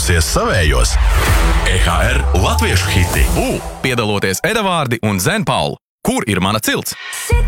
Klausies savējos. EHR latviešu hiti. Piedaloties Edavārdi un Zenpauli. Kur ir mana cilts?